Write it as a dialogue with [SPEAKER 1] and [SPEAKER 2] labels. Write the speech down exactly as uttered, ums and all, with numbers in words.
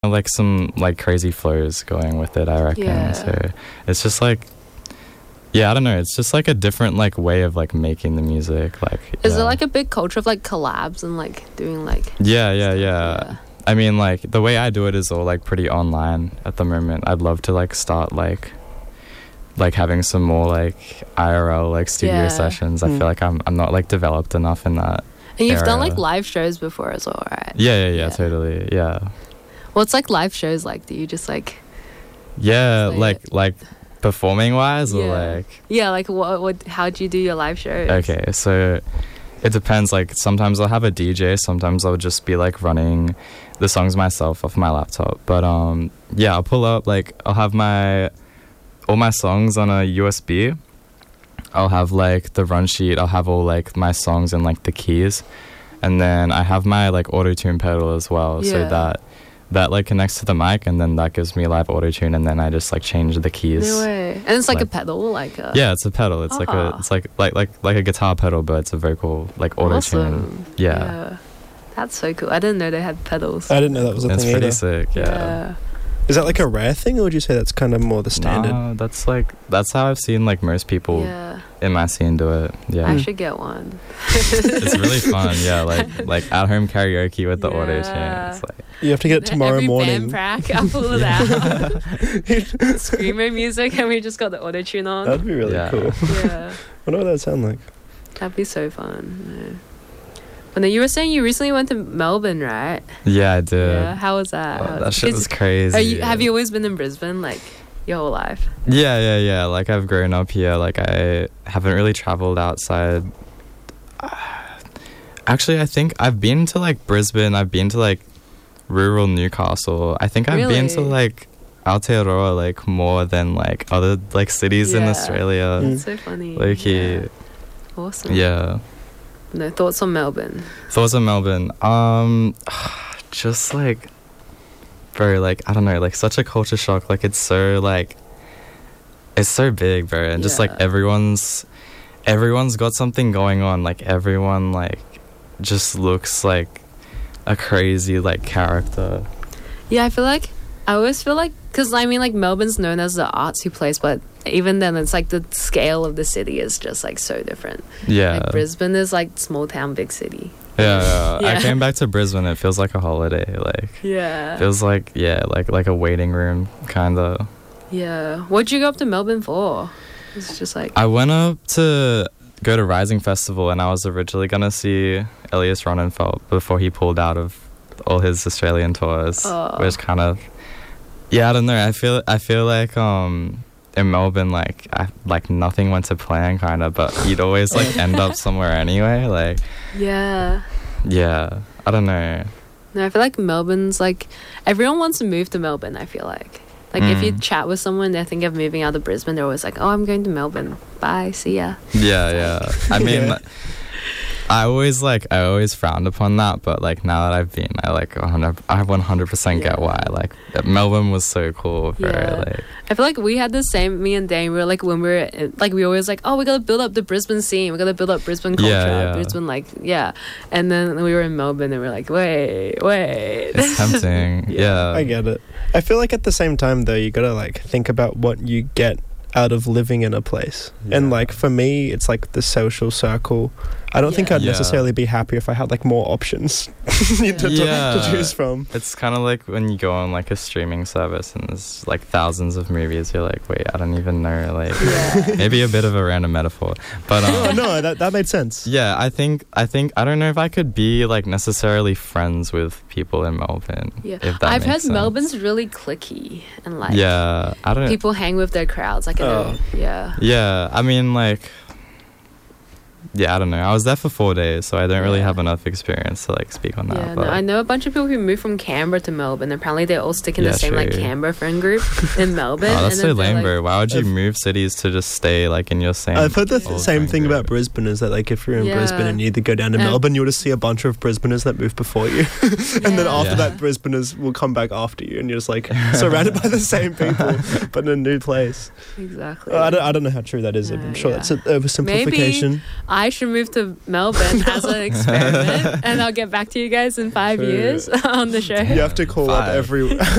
[SPEAKER 1] like some like crazy flows going with it, I reckon.
[SPEAKER 2] Yeah.
[SPEAKER 1] So it's just like, yeah, I don't know. It's just like a different like way of like making the music. Like,
[SPEAKER 2] Is
[SPEAKER 1] yeah.
[SPEAKER 2] there like a big culture of like collabs and like doing like?
[SPEAKER 1] Yeah, yeah,
[SPEAKER 2] stuff?
[SPEAKER 1] yeah.
[SPEAKER 2] Yeah.
[SPEAKER 1] I mean, like the way I do it is all like pretty online at the moment. I'd love to like start like like having some more like I R L like studio
[SPEAKER 2] Yeah.
[SPEAKER 1] sessions. I
[SPEAKER 3] Mm.
[SPEAKER 1] feel like I'm I'm not like developed enough in that.
[SPEAKER 2] And you've done
[SPEAKER 1] era.
[SPEAKER 2] like live shows before as well, right?
[SPEAKER 1] Yeah, yeah, yeah,
[SPEAKER 2] Yeah.
[SPEAKER 1] totally. Yeah.
[SPEAKER 2] What's like live shows like? Do you just like?
[SPEAKER 1] Yeah,
[SPEAKER 2] Play
[SPEAKER 1] like
[SPEAKER 2] it.
[SPEAKER 1] like performing wise or
[SPEAKER 2] Yeah.
[SPEAKER 1] like
[SPEAKER 2] Yeah, like what? What? How do you do your live shows?
[SPEAKER 1] okay, so it depends. Like sometimes I'll have a D J, sometimes I'll just be like running the songs myself off my laptop. But um yeah, I'll pull up like I'll have my all my songs on a U S B. I'll have like the run sheet, I'll have all like my songs and like the keys. And then I have my like auto tune pedal as well. So
[SPEAKER 2] Yeah.
[SPEAKER 1] that that like connects to the mic and then that gives me live auto tune and then I just like change the keys.
[SPEAKER 2] No way. And it's like, a
[SPEAKER 1] Like-
[SPEAKER 2] pedal, like a.
[SPEAKER 1] Yeah, it's a pedal. It's like a
[SPEAKER 2] Ah.
[SPEAKER 1] it's like like like like a guitar pedal, but it's a vocal like auto tune.
[SPEAKER 2] Awesome.
[SPEAKER 1] Yeah.
[SPEAKER 2] That's so cool. I didn't know they had pedals.
[SPEAKER 3] I didn't know that was a
[SPEAKER 1] It's
[SPEAKER 3] thing
[SPEAKER 1] pretty
[SPEAKER 3] either.
[SPEAKER 1] sick. Yeah.
[SPEAKER 2] yeah.
[SPEAKER 3] Is that like a rare thing, or would you say that's kind of more the standard?
[SPEAKER 1] No, that's like that's how I've seen like most people
[SPEAKER 2] Yeah.
[SPEAKER 1] in my scene do it. Yeah.
[SPEAKER 2] I
[SPEAKER 3] Mm.
[SPEAKER 2] should get one.
[SPEAKER 1] It's really fun. Yeah, like like at home karaoke with the auto tune.
[SPEAKER 2] Yeah.
[SPEAKER 1] It's like
[SPEAKER 3] You have to get it tomorrow
[SPEAKER 2] Every
[SPEAKER 3] morning.
[SPEAKER 2] band prac, I'll pull it out. Screamo music, and we just got the auto tune on.
[SPEAKER 3] That'd be really
[SPEAKER 1] Yeah.
[SPEAKER 3] cool.
[SPEAKER 2] Yeah.
[SPEAKER 3] Wonder what that'd sound like.
[SPEAKER 2] That'd be so fun. Yeah. But then you were saying you recently went to Melbourne, right?
[SPEAKER 1] yeah, I did.
[SPEAKER 2] Yeah. How was that?
[SPEAKER 1] Oh,
[SPEAKER 2] How-
[SPEAKER 1] that shit
[SPEAKER 2] is-
[SPEAKER 1] was crazy.
[SPEAKER 2] Are you, have you always been in Brisbane, like your whole life?
[SPEAKER 1] Yeah, yeah, yeah. Like I've grown up here. Like I haven't really traveled outside. Actually, I think I've been to like Brisbane. I've been to like rural Newcastle. I think I've been to
[SPEAKER 2] Really?
[SPEAKER 1] like Aotearoa like more than like other like cities in
[SPEAKER 2] Yeah.
[SPEAKER 1] Australia.
[SPEAKER 3] Mm.
[SPEAKER 2] That's so funny.
[SPEAKER 1] Low key.
[SPEAKER 2] Yeah. Awesome.
[SPEAKER 1] Yeah.
[SPEAKER 2] No thoughts on Melbourne?
[SPEAKER 1] Thoughts on Melbourne? Um, just like, bro, like I don't know, like such a culture shock. Like it's so like, it's so big, bro, and just like
[SPEAKER 2] Yeah.
[SPEAKER 1] everyone's, everyone's got something going on. Like everyone like, just looks like a crazy like character.
[SPEAKER 2] Yeah, I feel like I always feel like because I mean like Melbourne's known as the artsy place, but even then it's like the scale of the city is just like so different.
[SPEAKER 1] Yeah.
[SPEAKER 2] Like Brisbane is like small town, big city.
[SPEAKER 1] yeah, yeah.
[SPEAKER 2] Yeah.
[SPEAKER 1] I came back to Brisbane. It feels like a holiday. Like
[SPEAKER 2] Yeah.
[SPEAKER 1] feels like yeah, like like a waiting room kind of.
[SPEAKER 2] Yeah. What'd you go up to Melbourne for? It's just like
[SPEAKER 1] I went up to go to Rising Festival, and I was originally gonna see Elias Ronenfeld before he pulled out of all his Australian tours,
[SPEAKER 2] Oh.
[SPEAKER 1] which kind of, yeah, I don't know. I feel I feel like um in Melbourne, like I, like nothing went to plan, kind of, but you'd always like end up somewhere anyway. Like,
[SPEAKER 2] yeah.
[SPEAKER 1] yeah, I don't know.
[SPEAKER 2] No, I feel like Melbourne's like everyone wants to move to Melbourne. I feel like like if you
[SPEAKER 1] Mm.
[SPEAKER 2] chat with someone, they think of moving out of Brisbane. They're always like, "Oh, I'm going to Melbourne. Bye, see ya."
[SPEAKER 1] Yeah, yeah. I mean,
[SPEAKER 3] Yeah.
[SPEAKER 1] I always like I always frowned upon that, but like now that I've been, I like one hundred I one hundred percent get
[SPEAKER 2] Yeah.
[SPEAKER 1] why. Like Melbourne was so cool. Bro.
[SPEAKER 2] Yeah.
[SPEAKER 1] Like,
[SPEAKER 2] I feel like we had the same. Me and Dane, we were like when we were in- like we always like, "Oh, we gotta build up the Brisbane scene. We gotta build up Brisbane culture.
[SPEAKER 1] Yeah, yeah.
[SPEAKER 2] Brisbane, like yeah." And then we were in Melbourne, and we are like, "Wait, wait."
[SPEAKER 1] it's tempting. yeah.
[SPEAKER 3] I get it. I feel like at the same time though, you gotta like think about what you get out of living in a place. And
[SPEAKER 1] Yeah.
[SPEAKER 3] like for me, it's like the social circle. I don't think
[SPEAKER 2] Yeah.
[SPEAKER 3] I'd
[SPEAKER 1] Yeah.
[SPEAKER 3] necessarily be happy if I had like more options to, to,
[SPEAKER 1] Yeah.
[SPEAKER 3] to choose from.
[SPEAKER 1] It's kind of like when you go on like a streaming service and there's like thousands of movies. You're like, wait, I don't even know. Like,
[SPEAKER 2] Yeah.
[SPEAKER 1] maybe a bit of a random metaphor, but um,
[SPEAKER 3] No, no, that that made sense.
[SPEAKER 1] yeah, I think I think I don't know if I could be like necessarily friends with people in Melbourne.
[SPEAKER 2] Yeah.
[SPEAKER 1] If that
[SPEAKER 2] I've heard
[SPEAKER 1] makes sense.
[SPEAKER 2] Melbourne's really cliquey and like
[SPEAKER 1] Yeah, I don't.
[SPEAKER 2] people hang with their crowds. Like, I
[SPEAKER 3] Oh.
[SPEAKER 2] know, yeah.
[SPEAKER 1] Yeah, I mean, like, yeah, I don't know. I was there for four days, so I don't really
[SPEAKER 2] Yeah.
[SPEAKER 1] have enough experience to like speak on that.
[SPEAKER 2] Yeah,
[SPEAKER 1] but
[SPEAKER 2] no, I know a bunch of people who moved from Canberra to Melbourne. Apparently, they all stick in
[SPEAKER 1] Yeah,
[SPEAKER 2] the same like
[SPEAKER 1] true.
[SPEAKER 2] Canberra friend group in Melbourne.
[SPEAKER 1] oh, that's
[SPEAKER 2] and
[SPEAKER 1] so
[SPEAKER 2] then they're,
[SPEAKER 1] lame,
[SPEAKER 2] like-
[SPEAKER 1] bro. Why would you
[SPEAKER 3] I've-
[SPEAKER 1] move cities to just stay like in your same?
[SPEAKER 3] I've heard the th-
[SPEAKER 1] old
[SPEAKER 3] same
[SPEAKER 1] friend
[SPEAKER 3] thing
[SPEAKER 1] group?
[SPEAKER 3] about Brisbane is that like if you're in
[SPEAKER 2] Yeah.
[SPEAKER 3] Brisbane and you either go down to
[SPEAKER 2] And-
[SPEAKER 3] Melbourne, you'll just see a bunch of Brisbaners that moved before you. And then
[SPEAKER 2] Yeah.
[SPEAKER 3] after
[SPEAKER 1] Yeah.
[SPEAKER 3] that, Brisbaners will come back after you and you're just like surrounded by the same people, but in a new place.
[SPEAKER 2] Exactly.
[SPEAKER 3] Uh, I, don't, I don't know how true that is.
[SPEAKER 2] Uh,
[SPEAKER 3] I'm sure
[SPEAKER 2] yeah.
[SPEAKER 3] that's an oversimplification.
[SPEAKER 2] I should move to Melbourne as an experiment, and I'll get back to you guys in five
[SPEAKER 3] True.
[SPEAKER 2] years on the show.
[SPEAKER 3] You have to call up
[SPEAKER 1] Five.
[SPEAKER 3] every